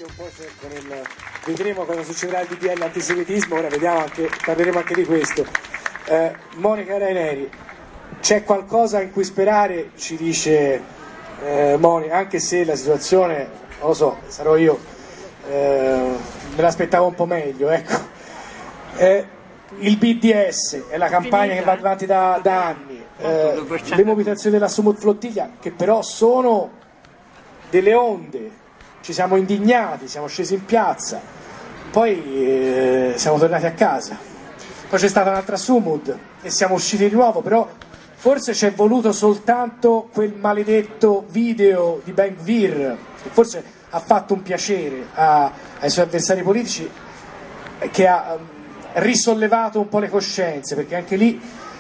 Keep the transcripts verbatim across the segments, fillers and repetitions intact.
un po' cerco nel... vedremo cosa succederà al D D L antisemitismo, ora vediamo anche, parleremo anche di questo. Eh, Monica Raineri, c'è qualcosa in cui sperare, ci dice eh, Monica, anche se la situazione, non lo so, sarò io, eh, me l'aspettavo un po' meglio, ecco. Eh, il B D S è la campagna che va avanti da, da anni, eh, le mobilitazioni della Sumut Flottiglia, che però sono delle onde. Ci siamo indignati, siamo scesi in piazza, poi eh, siamo tornati a casa, poi c'è stata un'altra Sumud e siamo usciti di nuovo, però forse ci è voluto soltanto quel maledetto video di Ben Gvir, che forse ha fatto un piacere a, ai suoi avversari politici, che ha um, risollevato un po' le coscienze, perché anche lì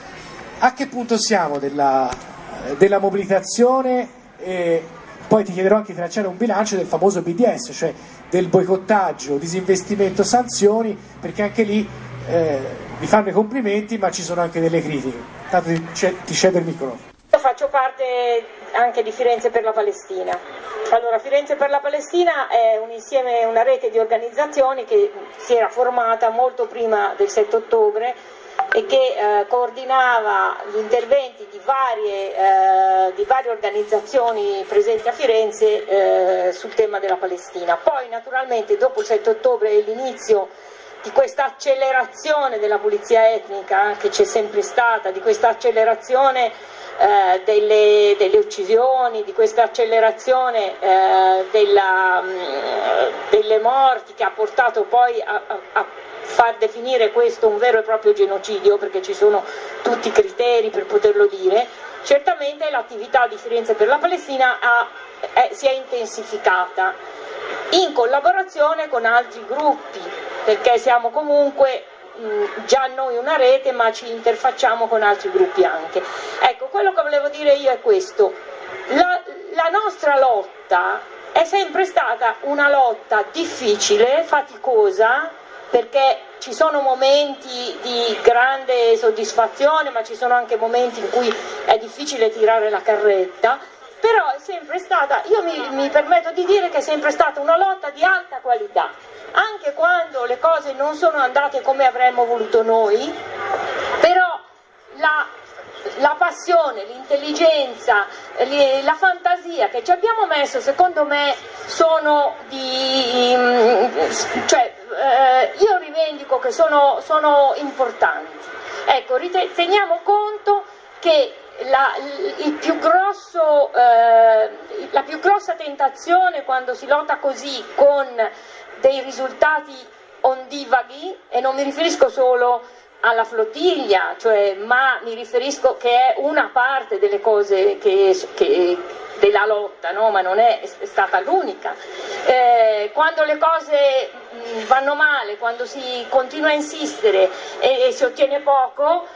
a che punto siamo della, della mobilitazione? E poi ti chiederò anche di tracciare un bilancio del famoso B D S, cioè del boicottaggio, disinvestimento, sanzioni, perché anche lì eh, vi fanno i complimenti ma ci sono anche delle critiche. Tanto ti, ti cedo il microfono. Io faccio parte anche di Firenze per la Palestina. Allora, Firenze per la Palestina è un insieme, una rete di organizzazioni che si era formata molto prima del sette ottobre e che eh, coordinava gli interventi di varie, eh, di varie organizzazioni presenti a Firenze eh, sul tema della Palestina. Poi naturalmente dopo il sette ottobre e l'inizio di questa accelerazione della pulizia etnica che c'è sempre stata, di questa accelerazione eh, delle, delle uccisioni, di questa accelerazione eh, della, mh, delle morti, che ha portato poi a, a, a far definire questo un vero e proprio genocidio, perché ci sono tutti i criteri per poterlo dire. Certamente l'attività di Firenze per la Palestina ha, è, si è intensificata in collaborazione con altri gruppi, perché siamo comunque mh, già noi una rete, ma ci interfacciamo con altri gruppi anche. Ecco, quello che volevo dire io è questo: la, la nostra lotta è sempre stata una lotta difficile, faticosa, perché ci sono momenti di grande soddisfazione, ma ci sono anche momenti in cui è difficile tirare la carretta, però è sempre stata, io mi, mi permetto di dire che è sempre stata una lotta di alta qualità, anche quando le cose non sono andate come avremmo voluto noi, però la, la passione, l'intelligenza, la fantasia che ci abbiamo messo, secondo me, sono di... cioè, eh, io rivendico che sono, sono importanti. Ecco, teniamo conto che la, il più grosso, eh, la più grossa tentazione quando si lotta così con dei risultati ondivaghi, e non mi riferisco solo alla flottiglia, cioè, ma mi riferisco che è una parte delle cose che, che, della lotta, no? Ma non è, è stata l'unica. Eh, quando le cose mh, vanno male, quando si continua a insistere e, e si ottiene poco,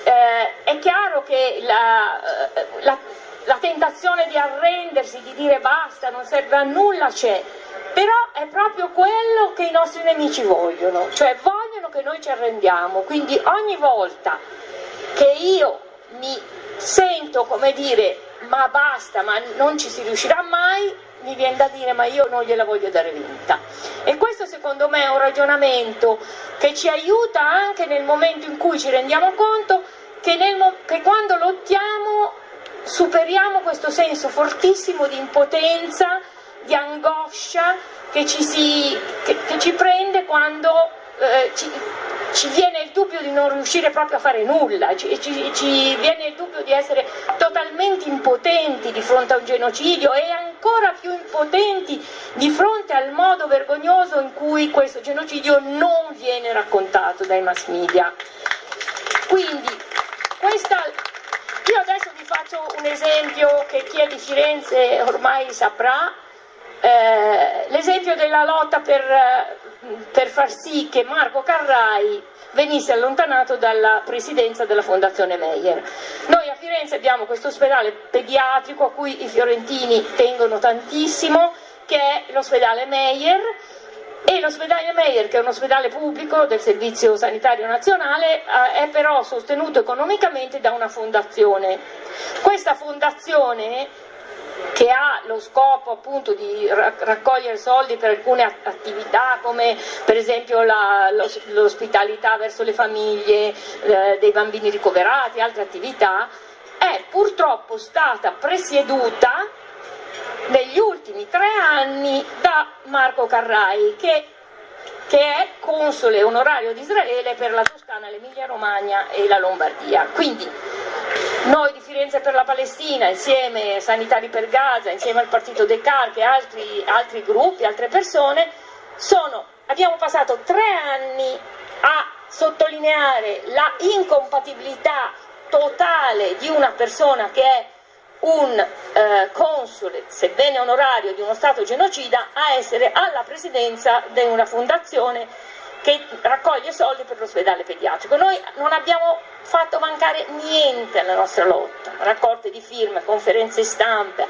eh, è chiaro che la, la, la tentazione di arrendersi, di dire basta, non serve a nulla, c'è. Però è proprio quello che i nostri nemici vogliono, cioè vogliono che noi ci arrendiamo, quindi ogni volta che io mi sento, come dire, ma basta, ma non ci si riuscirà mai, mi viene da dire ma io non gliela voglio dare vinta. E questo secondo me è un ragionamento che ci aiuta anche nel momento in cui ci rendiamo conto che, nel, che quando lottiamo superiamo questo senso fortissimo di impotenza, di angoscia che ci, si, che, che ci prende quando eh, ci, ci viene il dubbio di non riuscire proprio a fare nulla, ci, ci, ci viene il dubbio di essere totalmente impotenti di fronte a un genocidio e ancora più impotenti di fronte al modo vergognoso in cui questo genocidio non viene raccontato dai mass media. Quindi questa... Io adesso vi faccio un esempio che chi è di Firenze ormai saprà. Eh, l'esempio della lotta per, per far sì che Marco Carrai venisse allontanato dalla presidenza della Fondazione Meyer. Noi a Firenze abbiamo questo ospedale pediatrico a cui i fiorentini tengono tantissimo, che è l'ospedale Meyer, e l'ospedale Meyer, che è un ospedale pubblico del Servizio Sanitario Nazionale, è però sostenuto economicamente da una fondazione. Questa fondazione che ha lo scopo appunto di raccogliere soldi per alcune attività come per esempio la, l'ospitalità verso le famiglie eh, dei bambini ricoverati, altre attività, è purtroppo stata presieduta negli ultimi tre anni da Marco Carrai, che, che è console onorario di Israele per la Toscana, l'Emilia Romagna e la Lombardia. Quindi noi di Firenze per la Palestina, insieme a Sanitari per Gaza, insieme al partito dei Car e altri, altri gruppi, altre persone, sono, abbiamo passato tre anni a sottolineare la incompatibilità totale di una persona che è un eh, console, sebbene onorario, di uno Stato genocida, a essere alla presidenza di una fondazione che raccoglie soldi per l'ospedale pediatrico. Noi non abbiamo fatto mancare niente alla nostra lotta, raccolte di firme, conferenze stampa,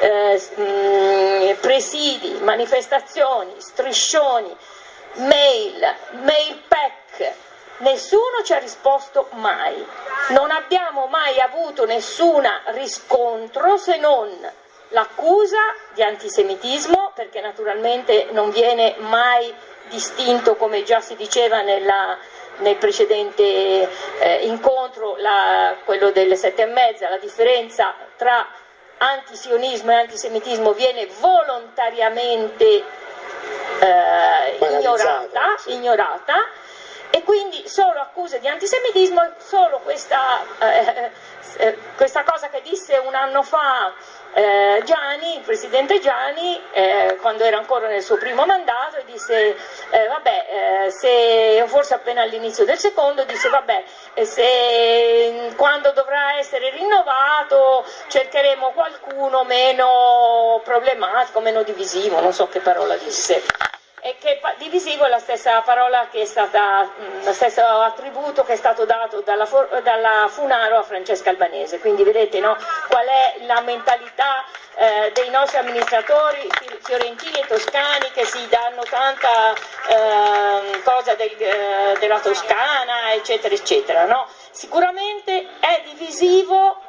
eh, presidi, manifestazioni, striscioni, mail, mail pack, nessuno ci ha risposto mai, non abbiamo mai avuto nessun riscontro se non l'accusa di antisemitismo, perché naturalmente non viene mai distinto, come già si diceva nella, nel precedente eh, incontro, la, quello delle sette e mezza, la differenza tra antisionismo e antisemitismo viene volontariamente eh, ignorata, sì. ignorata, e quindi solo accuse di antisemitismo, solo questa, eh, eh, questa cosa che disse un anno fa eh, Gianni, il presidente Gianni, eh, quando era ancora nel suo primo mandato, e disse eh, vabbè, eh, se, forse appena all'inizio del secondo, disse vabbè, eh, se quando dovrà essere rinnovato cercheremo qualcuno meno problematico, meno divisivo, non so che parola disse. E che divisivo è la stessa parola che è stata, lo stesso attributo che è stato dato dalla, dalla Funaro a Francesca Albanese. Quindi vedete, no, qual è la mentalità eh, dei nostri amministratori fiorentini e toscani, che si danno tanta eh, cosa del, eh, della Toscana, eccetera eccetera, no? Sicuramente è divisivo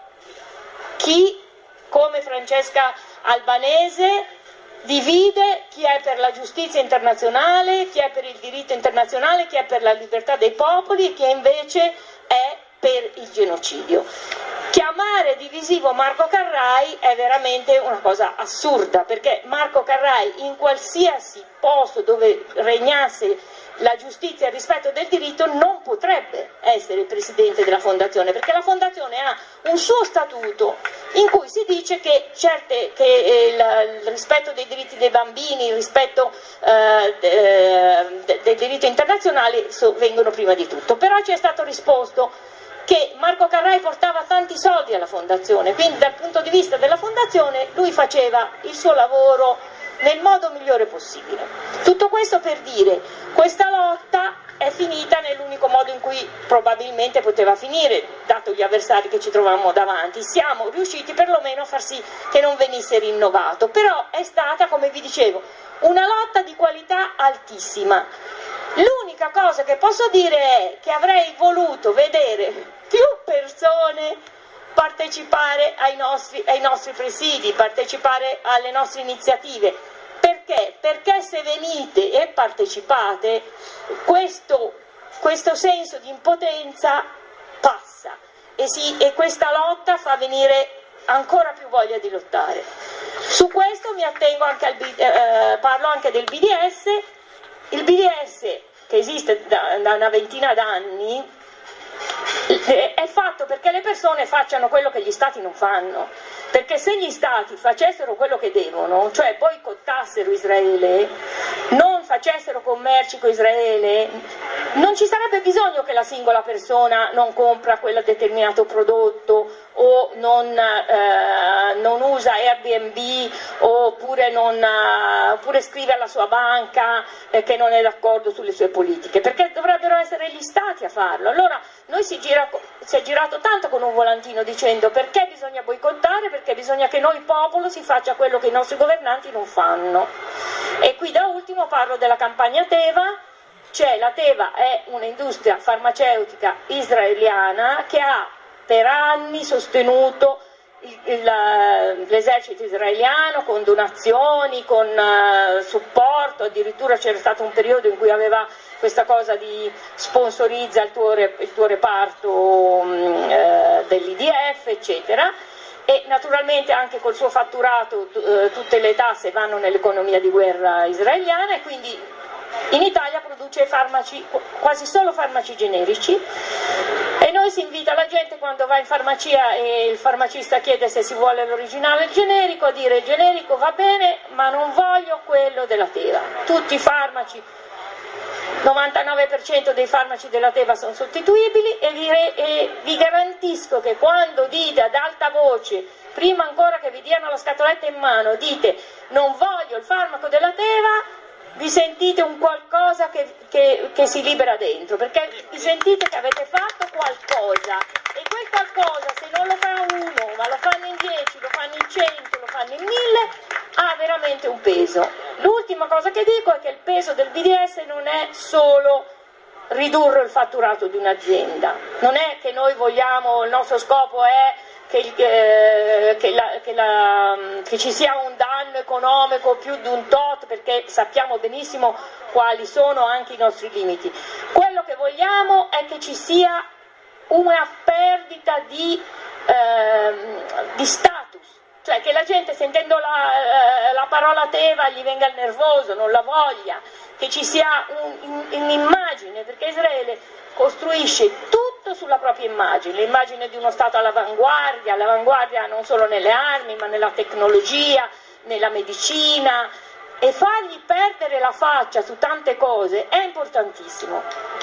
chi, come Francesca Albanese, divide chi è per la giustizia internazionale, chi è per il diritto internazionale, chi è per la libertà dei popoli e chi invece è per il genocidio. Chiamare divisivo Marco Carrai è veramente una cosa assurda, perché Marco Carrai in qualsiasi posto dove regnasse la giustizia e il rispetto del diritto non potrebbe essere il presidente della fondazione, perché la fondazione ha un suo statuto in cui si dice che, certe, che il, il rispetto dei diritti dei bambini, il rispetto eh, de, de, del diritto internazionale so, vengono prima di tutto. Però ci è stato risposto che Marco Carrai portava tanti soldi alla fondazione, quindi dal punto di vista della fondazione lui faceva il suo lavoro nel modo migliore possibile. Tutto questo per dire, questa lotta è finita nell'unico modo in cui probabilmente poteva finire, dato gli avversari che ci trovavamo davanti. Siamo riusciti perlomeno a far sì che non venisse rinnovato, però è stata, come vi dicevo, una lotta di qualità altissima. L'unica cosa che posso dire è che avrei voluto vedere più persone partecipare ai nostri, ai nostri presidi, partecipare alle nostre iniziative. Perché? Perché se venite e partecipate, questo, questo senso di impotenza passa e, si, e questa lotta fa venire ancora più voglia di lottare. Su questo mi attengo anche al, eh, parlo anche del B D S. Il B D S, che esiste da, da una ventina d'anni, è fatto perché le persone facciano quello che gli stati non fanno, perché se gli stati facessero quello che devono, cioè boicottassero Israele, non facessero commerci con Israele, non ci sarebbe bisogno che la singola persona non compra quel determinato prodotto o non, eh, non usa Airbnb oppure, non, uh, oppure scrive alla sua banca eh, che non è d'accordo sulle sue politiche, perché dovrebbero essere gli stati a farlo. Allora noi si, gira, si è girato tanto con un volantino dicendo perché bisogna boicottare, perché bisogna che noi popolo si faccia quello che i nostri governanti non fanno. E qui da ultimo parlo della campagna Teva. Cioè, la Teva è un'industria farmaceutica israeliana che ha per anni sostenuto l'esercito israeliano con donazioni, con uh, supporto, addirittura c'era stato un periodo in cui aveva questa cosa di sponsorizza il tuo, il tuo reparto um, uh, dell'I D F, eccetera, e naturalmente anche col suo fatturato uh, tutte le tasse vanno nell'economia di guerra israeliana, e quindi in Italia produce farmaci, quasi solo farmaci generici, e noi si invita la gente quando va in farmacia e il farmacista chiede se si vuole l'originale o il generico a dire il generico va bene ma non voglio quello della Teva. Tutti i farmaci, novantanove per cento dei farmaci della Teva sono sostituibili, e vi, re, e vi garantisco che quando dite ad alta voce, prima ancora che vi diano la scatoletta in mano, dite non voglio il farmaco della Teva, vi sentite un qualcosa che, che, che si libera dentro, perché vi sentite che avete fatto qualcosa, e quel qualcosa, se non lo fa uno, ma lo fanno in dieci, lo fanno in cento, lo fanno in mille, ha veramente un peso. L'ultima cosa che dico è che il peso del B D S non è solo ridurre il fatturato di un'azienda, non è che noi vogliamo, il nostro scopo è Che, eh, che, la, che, la, che ci sia un danno economico più di un tot, perché sappiamo benissimo quali sono anche i nostri limiti. Quello che vogliamo è che ci sia una perdita di, eh, di status, cioè che la gente sentendo la, la parola Teva gli venga il nervoso, non la voglia, che ci sia un'immagine, perché Israele costruisce tutto sulla propria immagine, l'immagine di uno Stato all'avanguardia, all'avanguardia non solo nelle armi ma nella tecnologia, nella medicina, e fargli perdere la faccia su tante cose è importantissimo.